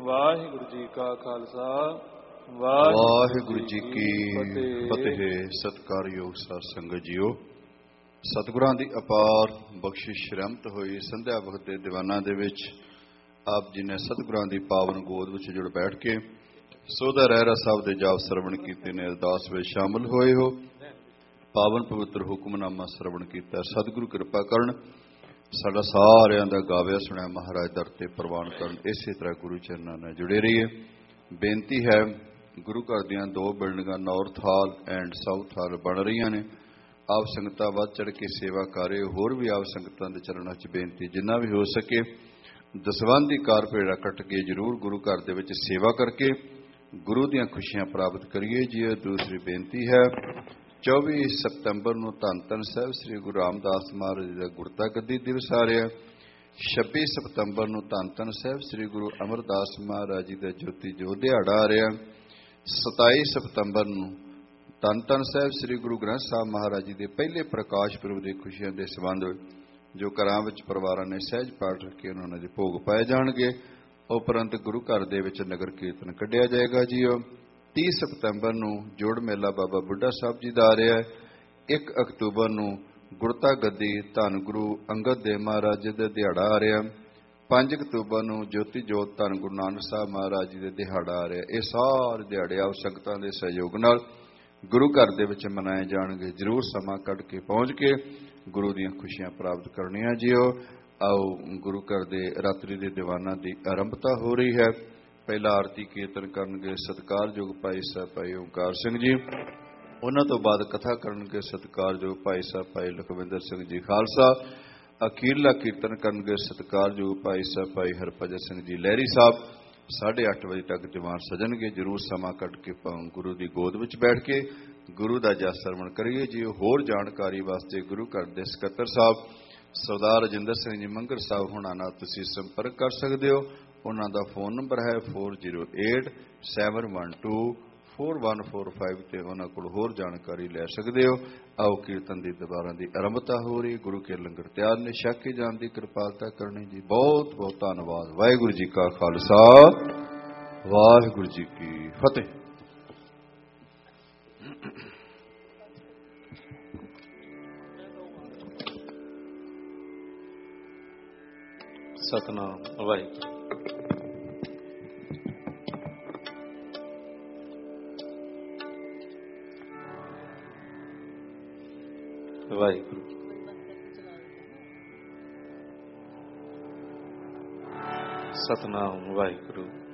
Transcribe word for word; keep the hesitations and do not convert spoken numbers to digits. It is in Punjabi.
ਵਾਹਿਗੁਰੂ ਜੀ ਕਾ ਖਾਲਸਾ ਵਾਹਿਗੁਰੂ ਜੀ ਕੀ ਫਤਿਹ। ਸਤਿਕਾਰਯੋਗ ਸਾਧ ਸੰਗਤ ਜੀਓ, ਸਤਿਗੁਰਾਂ ਦੀ ਅਪਾਰ ਬਖਸ਼ਿਸ਼ ਰਹਿਮਤ ਹੋਈ ਸੰਧਿਆ ਵਕਤ ਦੇ ਦੀਵਾਨਾਂ ਦੇ ਵਿੱਚ ਆਪ ਜੀ ਨੇ ਸਤਿਗੁਰਾਂ ਦੀ ਪਾਵਨ ਗੋਦ ਵਿੱਚ ਜੁੜ ਬੈਠ ਕੇ ਸੋਧਾ ਰਹਿਰਾ ਸਾਹਿਬ ਦੇ ਜਾਪ ਸਰਵਣ ਕੀਤੇ ਨੇ। ਅਰਦਾਸ ਵਿੱਚ ਸ਼ਾਮਲ ਹੋਏ ਹੋ, ਪਾਵਨ ਪਵਿੱਤਰ ਹੁਕਮਨਾਮਾ ਸਰਵਣ ਕੀਤਾ। ਸਤਿਗੁਰੂ ਕਿਰਪਾ ਕਰਨ, ਸਾਡਾ ਸਾਰਿਆਂ ਦਾ ਗਾਵਿਆ ਸੁਣਿਆ ਮਹਾਰਾਜ ਦਰ ਤੇ ਪ੍ਰਵਾਨ ਕਰਨ। ਇਸੇ ਤਰ੍ਹਾਂ ਗੁਰੂ ਚਰਨਾਂ ਨਾਲ ਜੁੜੇ ਰਹੀਏ। ਬੇਨਤੀ ਹੈ, ਗੁਰੂ ਘਰ ਦੀਆਂ ਦੋ ਬਿਲਡਿੰਗਾਂ ਨਾਰਥ ਹਾਲ ਐਂਡ ਸਾਊਥ ਹਾਲ ਬਣ ਰਹੀਆਂ ਨੇ। ਆਪ ਸੰਗਤਾਂ ਵੱਧ ਚੜ੍ਹ ਕੇ ਸੇਵਾ ਕਰ ਰਹੇ। ਹੋਰ ਵੀ ਆਪ ਸੰਗਤਾਂ ਦੇ ਚਰਨਾਂ 'ਚ ਬੇਨਤੀ, ਜਿੰਨਾ ਵੀ ਹੋ ਸਕੇ ਦਸਵੰਧ ਦੀ ਕਾਰਪੇੜਾ ਕੱਟ ਕੇ ਜ਼ਰੂਰ ਗੁਰੂ ਘਰ ਦੇ ਵਿੱਚ ਸੇਵਾ ਕਰਕੇ ਗੁਰੂ ਦੀਆਂ ਖੁਸ਼ੀਆਂ ਪ੍ਰਾਪਤ ਕਰੀਏ ਜੀ। ਦੂਸਰੀ ਬੇਨਤੀ ਹੈ, ਚੌਵੀ ਸਤੰਬਰ ਨੂੰ ਧੰਨ ਧੰਨ ਸਾਹਿਬ ਸ੍ਰੀ ਗੁਰੂ ਰਾਮਦਾਸ ਮਹਾਰਾਜ ਦਾ ਗੁਰਤਾ ਗੱਦੀ ਦਿਵਸ ਆ ਰਿਹਾ। ਛੱਬੀ ਸਤੰਬਰ ਨੂੰ ਧੰਨ ਧੰਨ ਸਾਹਿਬ ਸ੍ਰੀ ਗੁਰੂ ਅਮਰਦਾਸ ਮਹਾਰਾਜ ਜੀ ਦਾ ਜੋਤੀ ਜੋਤ ਦਿਹਾੜਾ ਆ ਰਿਹਾ। ਸਤਾਈ ਸਤੰਬਰ ਨੂੰ ਧੰਨ ਧੰਨ ਸਾਹਿਬ ਸ੍ਰੀ ਗੁਰੂ ਗ੍ਰੰਥ ਸਾਹਿਬ ਮਹਾਰਾਜ ਜੀ ਦੇ ਪਹਿਲੇ ਪ੍ਰਕਾਸ਼ ਪੁਰਬ ਦੀ ਖੁਸ਼ੀਆਂ ਦੇ ਸੰਬੰਧ ਜੋ ਘਰਾਂ ਵਿੱਚ ਪਰਿਵਾਰਾਂ ਨੇ ਸਹਿਜ ਪਾਠ ਰੱਖੇ, ਉਹਨਾਂ ਦੇ ਭੋਗ ਪਾਏ ਜਾਣਗੇ। ਉਪਰੰਤ ਗੁਰੂ ਘਰ ਦੇ ਵਿੱਚ ਨਗਰ ਕੀਰਤਨ ਕੱਢਿਆ ਜਾਏਗਾ ਜੀ। ਤੀਹ ਸਤੰਬਰ ਨੂੰ ਜੋੜ ਮੇਲਾ ਬਾਬਾ ਬੁੱਢਾ ਸਾਹਿਬ ਜੀ ਦਾ ਆ ਰਿਹਾ ਹੈ। ਇੱਕ ਅਕਤੂਬਰ ਨੂੰ ਗੁਰਤਾ ਗੱਦੀ ਧੰਨ ਗੁਰੂ ਅੰਗਦ ਦੇਵ ਮਹਾਰਾਜ ਜੀ ਦਾ ਦਿਹਾੜਾ ਆ ਰਿਹਾ। ਪੰਜ ਅਕਤੂਬਰ ਨੂੰ ਜੋਤੀ ਜੋਤ ਧੰਨ ਗੁਰੂ ਨਾਨਕ ਸਾਹਿਬ ਮਹਾਰਾਜ ਜੀ ਦੇ ਦਿਹਾੜਾ ਆ ਰਿਹਾ। ਇਹ ਸਾਰੇ ਦਿਹਾੜੇ ਆਪ ਸੰਗਤਾਂ ਦੇ ਸਹਿਯੋਗ ਨਾਲ ਗੁਰੂ ਘਰ ਦੇ ਵਿੱਚ ਮਨਾਏ ਜਾਣਗੇ। ਜ਼ਰੂਰ ਸਮਾਂ ਕੱਢ ਕੇ ਪਹੁੰਚ ਕੇ ਗੁਰੂ ਦੀਆਂ ਖੁਸ਼ੀਆਂ ਪ੍ਰਾਪਤ ਕਰਨੀਆਂ ਜੀਓ। ਆਓ, ਗੁਰੂ ਘਰ ਦੇ ਰਾਤਰੀ ਦੇ ਦੀਵਾਨਾਂ ਦੀ ਆਰੰਭਤਾ ਹੋ ਰਹੀ ਹੈ। ਪਹਿਲਾ ਆਰਤੀ ਕੀਰਤਨ ਕਰਨਗੇ ਸਤਿਕਾਰਯੋਗ ਭਾਈ ਸਾਹਿਬ ਭਾਈ ਓਂਕਾਰ ਸਿੰਘ ਜੀ। ਉਹਨਾਂ ਤੋਂ ਬਾਅਦ ਕਥਾ ਕਰਨਗੇ ਸਤਿਕਾਰਯੋਗ ਭਾਈ ਸਾਹਿਬ ਭਾਈ ਲਖਵਿੰਦਰ ਸਿੰਘ ਜੀ ਖਾਲਸਾ। ਅਖੀਰਲਾ ਕੀਰਤਨ ਕਰਨਗੇ ਸਤਿਕਾਰਯੋਗ ਭਾਈ ਸਾਹਿਬ ਭਾਈ ਹਰਭਜਨ ਸਿੰਘ ਜੀ ਲਹਿਰੀ ਸਾਹਿਬ। ਸਾਢੇ ਅੱਠ ਵਜੇ ਤੱਕ ਦੀਵਾਨ ਸਜਣਗੇ। ਜ਼ਰੂਰ ਸਮਾਂ ਕੱਢ ਕੇ ਗੁਰੂ ਦੀ ਗੋਦ ਵਿੱਚ ਬੈਠ ਕੇ ਗੁਰੂ ਦਾ ਜਸ ਸਰਵਣ ਕਰੀਏ ਜੀ। ਹੋਰ ਜਾਣਕਾਰੀ ਵਾਸਤੇ ਗੁਰੂ ਘਰ ਦੇ ਸਕੱਤਰ ਸਾਹਿਬ ਸਰਦਾਰ ਰਜਿੰਦਰ ਸਿੰਘ ਜੀ ਮੰਗਰ ਸਾਹਿਬ ਹੁਣਾਂ ਨਾਲ ਤੁਸੀਂ ਸੰਪਰਕ ਕਰ ਸਕਦੇ ਹੋ। ਉਹਨਾਂ ਦਾ ਫੋਨ ਨੰਬਰ ਹੈ four zero eight seven one two four one four five ਤੇ ਉਹਨਾਂ ਕੋਲ ਹੋਰ ਜਾਣਕਾਰੀ ਲੈ ਸਕਦੇ ਹੋ। ਆਓ, ਕੀਰਤਨ ਦੀ ਦੁਬਾਰਾ ਦੀ ਆਰੰਭਤਾ ਹੋ ਰਹੀ। ਗੁਰੂ ਕੇ ਲੰਗਰ ਤਿਆਰ ਨੇ, ਛਕ ਕੇ ਜਾਣ ਦੀ ਕਿਰਪਾਲਤਾ ਕਰਨੀ ਜੀ। ਬਹੁਤ ਬਹੁਤ ਧੰਨਵਾਦ। ਵਾਹਿਗੁਰੂ ਜੀ ਕਾ ਖਾਲਸਾ, ਵਾਹਿਗੁਰੂ ਜੀ ਕੀ ਫਤਿਹ। ਸਤਨਾਮ ਵਾਹਿਗੁਰੂ। ਵਾਹਿਗੁਰੂ ਸਤਨਾਮ ਵਾਹਿਗੁਰੂ।